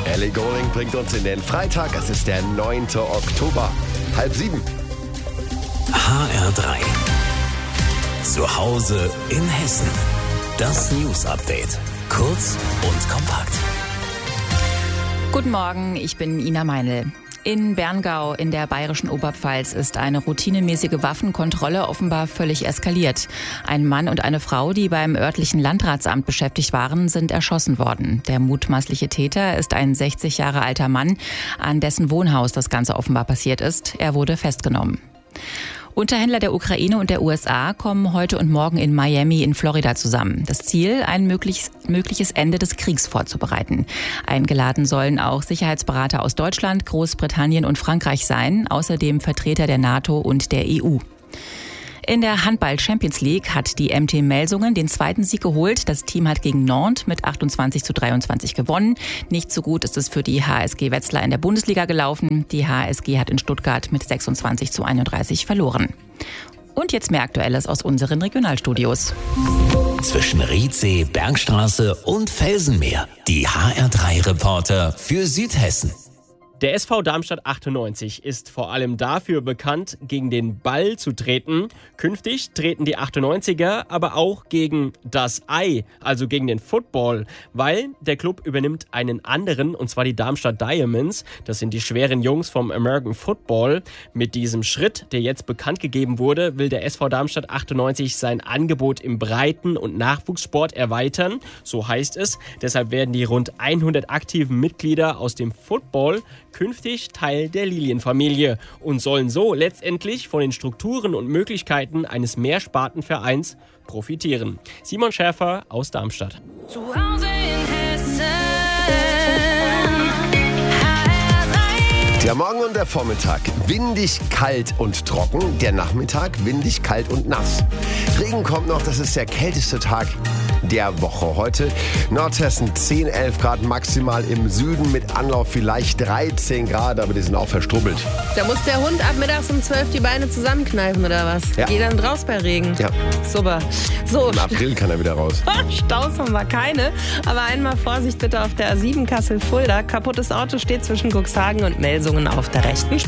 Ellie Goulding bringt uns in den Freitag. Es ist der 9. Oktober. 6:30. HR3. Zu Hause in Hessen. Das News-Update. Kurz und kompakt. Guten Morgen, ich bin Ina Meinl. In Berngau in der bayerischen Oberpfalz ist eine routinemäßige Waffenkontrolle offenbar völlig eskaliert. Ein Mann und eine Frau, die beim örtlichen Landratsamt beschäftigt waren, sind erschossen worden. Der mutmaßliche Täter ist ein 60 Jahre alter Mann, an dessen Wohnhaus das Ganze offenbar passiert ist. Er wurde festgenommen. Unterhändler der Ukraine und der USA kommen heute und morgen in Miami in Florida zusammen. Das Ziel, ein mögliches Ende des Kriegs vorzubereiten. Eingeladen sollen auch Sicherheitsberater aus Deutschland, Großbritannien und Frankreich sein, außerdem Vertreter der NATO und der EU. In der Handball-Champions League hat die MT Melsungen den zweiten Sieg geholt. Das Team hat gegen Nantes mit 28:23 gewonnen. Nicht so gut ist es für die HSG Wetzlar in der Bundesliga gelaufen. Die HSG hat in Stuttgart mit 26:31 verloren. Und jetzt mehr Aktuelles aus unseren Regionalstudios. Zwischen Riedsee, Bergstraße und Felsenmeer. Die HR3-Reporter für Südhessen. Der SV Darmstadt 98 ist vor allem dafür bekannt, gegen den Ball zu treten. Künftig treten die 98er aber auch gegen das Ei, also gegen den Football, weil der Club übernimmt einen anderen, und zwar die Darmstadt Diamonds. Das sind die schweren Jungs vom American Football. Mit diesem Schritt, der jetzt bekannt gegeben wurde, will der SV Darmstadt 98 sein Angebot im Breiten- und Nachwuchssport erweitern. So heißt es. Deshalb werden die rund 100 aktiven Mitglieder aus dem Football künftig Teil der Lilienfamilie und sollen so letztendlich von den Strukturen und Möglichkeiten eines Mehrspartenvereins profitieren. Simon Schäfer aus Darmstadt. Zu Hause in Hessen. Der Morgen und der Vormittag windig, kalt und trocken. Der Nachmittag windig, kalt und nass. Regen kommt noch, das ist der kälteste Tag der Woche. Heute Nordhessen 10, 11 Grad maximal, im Süden mit Anlauf vielleicht 13 Grad, aber die sind auch verstrubbelt. Da muss der Hund ab mittags um 12 die Beine zusammenkneifen oder was? Ja. Geht dann raus bei Regen? Ja. Super. So, Im April kann er wieder raus. Staus haben wir keine, aber einmal Vorsicht bitte auf der A7 Kassel-Fulda. Kaputtes Auto steht zwischen Cuxhagen und Melsungen auf der rechten Spur.